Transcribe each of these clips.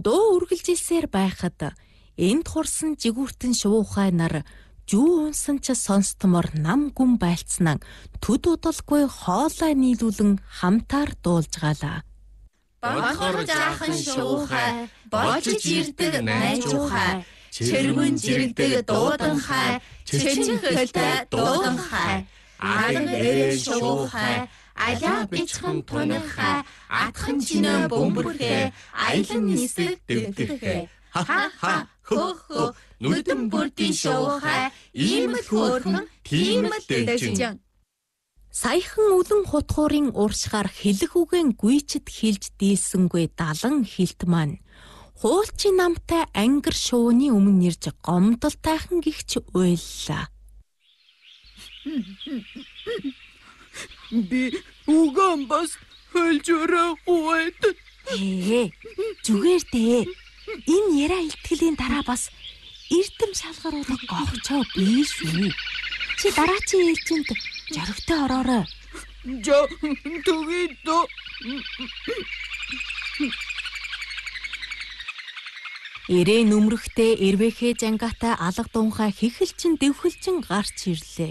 дуу үргэлжилсээр байхад энд хурсан жигүүртэн шувуухай нар жүү унсан ч сонстомор нам гүн байлцсан төд удалгүй хоолой нийлүүлэн хамтаар дуулжгаалаа. Бодхор жаахан шуухай, божиж ирдэг найжуухай, чиргүн жирэгдэг дууданхай, чичин хөлтэй дууданхай, аран эрэ шуухай, аля бичхэн тунахай, атхан чинээ бөмбөрхэ, айлан нисэг дэвдэрхэ. Ха ха хө хө, нүдэн бүрдийн шуухай, ийм л хөөрхөн, тийм л дэвжин. Саяхан үлэн хутгуурын уршгаар хэлэх үгэн гүйчэд хэлж дийлсэнгүй далан хилт маань хуулчийн намтай ангир шууны өмнө нэрж гомдолтайхан гихч уйллаа. Би угаан бас хэлж өрөөгүй. Зүгээр дээ. Энэ яриа илтгэлийн дараа бас эрдэм шалгаруулах гогчоо биш үү? Чи дараачийн ээлжинд жорогтой ороорой. Түгээд дөө. Эрээ нүмрэхтэй эрвэхээ жангаатай алга дуунхай хихэлчин дэвхэлчин гарч ирлээ.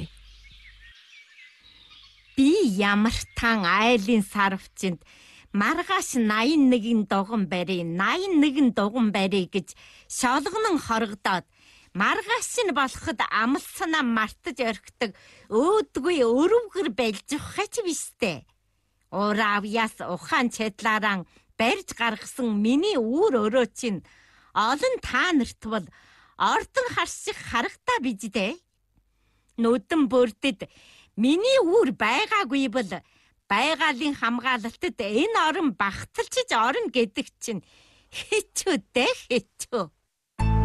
Би ямар тан айлын сарвчинд маргааш 81 дуган барий 81 дуган барий гэж шолгонон хорогдоод маргааш нь болоход амлсанаа мартаж орхидог өөдгүй өрөвгөр байлжухач биштэй. Уравьяас ухаан чадлаараа барьж гаргасан миний үүр өрөө чинь олон та нарт бол ордон харших харагтаа биз дээ. Нүдэн бүрдэд миний үүр байгаагүй бол байгалийн хамгаалалтад энэ орон багталчиж орно гэдэг чинь хэцүү дээ хэцүү.